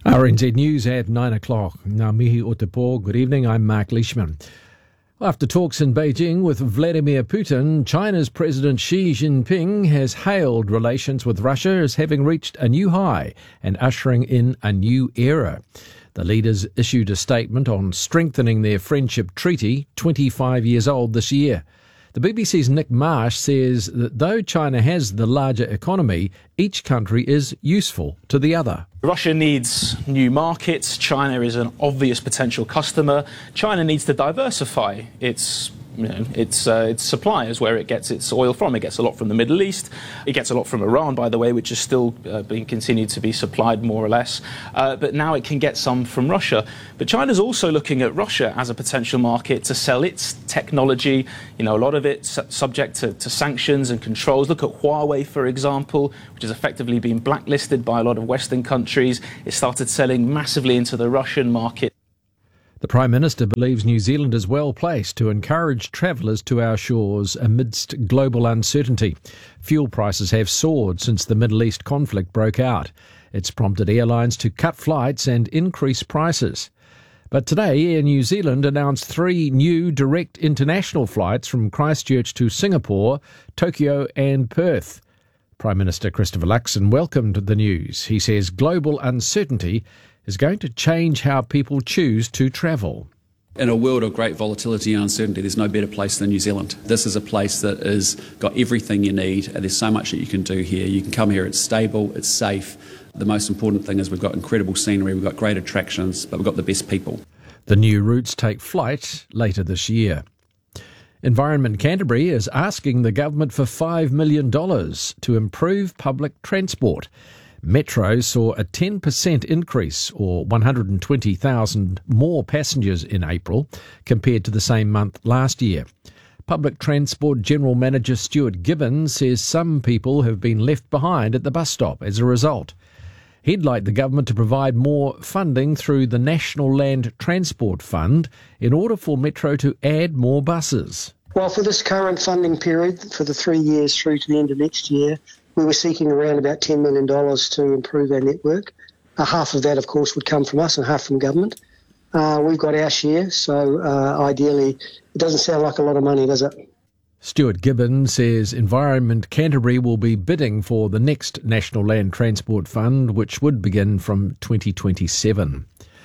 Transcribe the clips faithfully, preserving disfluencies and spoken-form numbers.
R N Z News at nine o'clock. Ngā mihi o te pō. Good evening, I'm Mark Leishman. After talks in Beijing with Vladimir Putin, China's President Xi Jinping has hailed relations with Russia as having reached a new high and ushering in a new era. The leaders issued a statement on strengthening their friendship treaty, twenty-five years old this year. The B B C's Nick Marsh says that though China has the larger economy, each country is useful to the other. Russia needs new markets. China is an obvious potential customer. China needs to diversify its You know, its, uh, its suppliers, where it gets its oil from. It gets a lot from the Middle East. It gets a lot from Iran, by the way, which is still uh, being continued to be supplied more or less. Uh, but now it can get some from Russia. But China's also looking at Russia as a potential market to sell its technology. You know, a lot of it su- subject to, to sanctions and controls. Look at Huawei, for example, which has effectively been blacklisted by a lot of Western countries. It started selling massively into the Russian market. The Prime Minister believes New Zealand is well placed to encourage travellers to our shores amidst global uncertainty. Fuel prices have soared since the Middle East conflict broke out. It's prompted airlines to cut flights and increase prices. But today, Air New Zealand announced three new direct international flights from Christchurch to Singapore, Tokyo and Perth. Prime Minister Christopher Luxon welcomed the news. He says global uncertainty is going to change how people choose to travel. In a world of great volatility and uncertainty, there's no better place than New Zealand. This is a place that has got everything you need, and there's so much that you can do here. You can come here, it's stable, it's safe. The most important thing is we've got incredible scenery, we've got great attractions, but we've got the best people. The new routes take flight later this year. Environment Canterbury is asking the government for five million dollars to improve public transport. Metro saw a ten percent increase, or one hundred twenty thousand more passengers in April compared to the same month last year. Public Transport General Manager Stuart Gibbons says some people have been left behind at the bus stop as a result. He'd like the government to provide more funding through the National Land Transport Fund in order for Metro to add more buses. Well, for this current funding period, for the three years through to the end of next year, we were seeking around about ten million dollars to improve our network. Uh, half of that, of course, would come from us and half from government. Uh, we've got our share, so uh, ideally, it doesn't sound like a lot of money, does it? Stuart Gibbons says Environment Canterbury will be bidding for the next National Land Transport Fund, which would begin from twenty twenty-seven.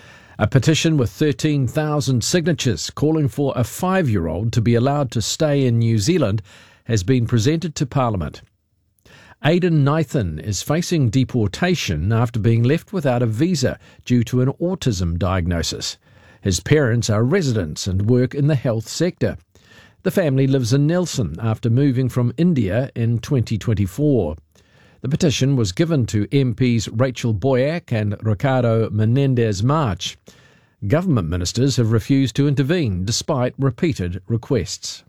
A petition with thirteen thousand signatures calling for a five-year-old to be allowed to stay in New Zealand has been presented to Parliament. Aidan Nathan is facing deportation after being left without a visa due to an autism diagnosis. His parents are residents and work in the health sector. The family lives in Nelson after moving from India in twenty twenty-four. The petition was given to M Ps Rachel Boyack and Ricardo Menendez-March. Government ministers have refused to intervene despite repeated requests.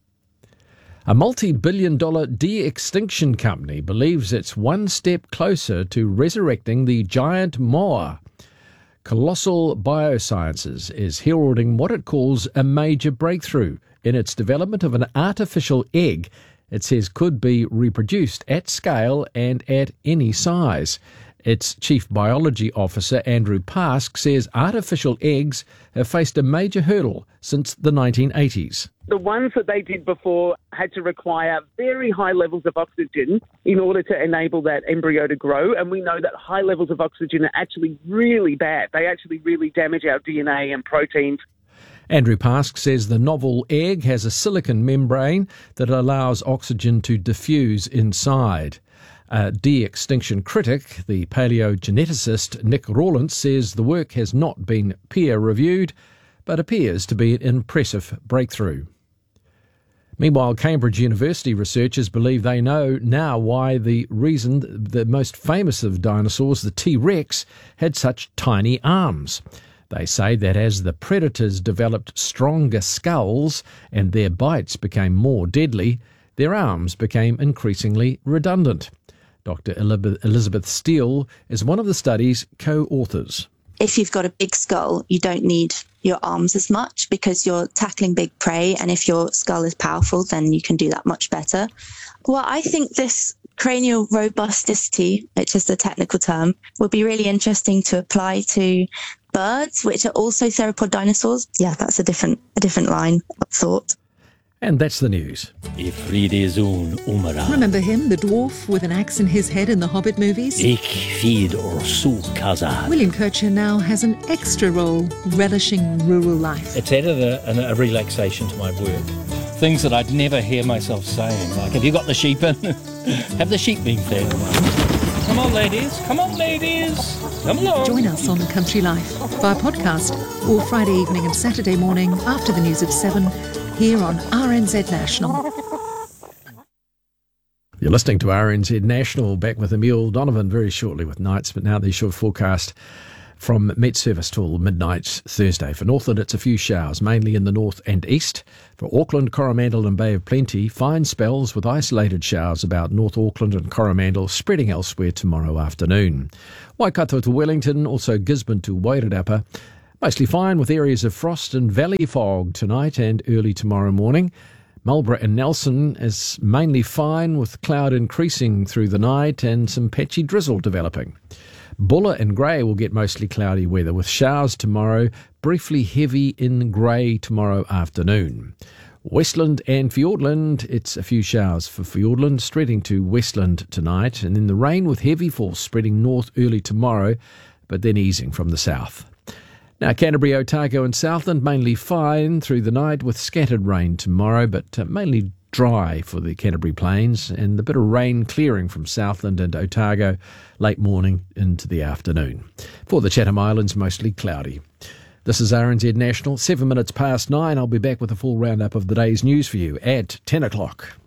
A multi-billion dollar de-extinction company believes it's one step closer to resurrecting the giant moa. Colossal Biosciences is heralding what it calls a major breakthrough in its development of an artificial egg it says could be reproduced at scale and at any size. Its Chief Biology Officer, Andrew Pask, says artificial eggs have faced a major hurdle since the nineteen eighties. The ones that they did before had to require very high levels of oxygen in order to enable that embryo to grow, and we know that high levels of oxygen are actually really bad. They actually really damage our D N A and proteins. Andrew Pask says the novel egg has a silicon membrane that allows oxygen to diffuse inside. A de-extinction critic, the paleogeneticist Nick Rawlins, says the work has not been peer-reviewed, but appears to be an impressive breakthrough. Meanwhile, Cambridge University researchers believe they know now why the reason the most famous of dinosaurs, the T-Rex, had such tiny arms. They say that as the predators developed stronger skulls and their bites became more deadly, their arms became increasingly redundant. Doctor Elizabeth Steele is one of the study's co-authors. If you've got a big skull, you don't need your arms as much because you're tackling big prey, and if your skull is powerful, then you can do that much better. Well, I think this cranial robusticity, which is the technical term, would be really interesting to apply to birds, which are also theropod dinosaurs. Yeah, that's a different a different line of thought. And that's the news. Remember him, the dwarf with an axe in his head in the Hobbit movies? William Kircher now has an extra role, relishing rural life. It's added a, a relaxation to my work. Things that I'd never hear myself saying, like, have you got the sheep in? Have the sheep been fed? Come on, ladies. Come on, ladies. Come along. Join us on Country Life via podcast or Friday evening and Saturday morning after the news of seven here on R N Z National. You're listening to R N Z National, back with Emile Donovan very shortly with Nights, but now the short forecast from Met Service till midnight Thursday. For Northland, it's a few showers, mainly in the north and east. For Auckland, Coromandel and Bay of Plenty, fine spells with isolated showers about North Auckland and Coromandel, spreading elsewhere tomorrow afternoon. Waikato to Wellington, also Gisborne to Wairarapa, mostly fine with areas of frost and valley fog tonight and early tomorrow morning. Marlborough and Nelson is mainly fine with cloud increasing through the night and some patchy drizzle developing. Buller and Grey will get mostly cloudy weather with showers tomorrow, briefly heavy in grey tomorrow afternoon. Westland and Fiordland, it's a few showers for Fiordland, spreading to Westland tonight, and then the rain with heavy force spreading north early tomorrow, but then easing from the south. Now, Canterbury, Otago and Southland, mainly fine through the night with scattered rain tomorrow, but uh, mainly dry for the Canterbury Plains, and a bit of rain clearing from Southland and Otago late morning into the afternoon. For the Chatham Islands, mostly cloudy. This is R N Z National, seven minutes past nine. I'll be back with a full roundup of the day's news for you at ten o'clock.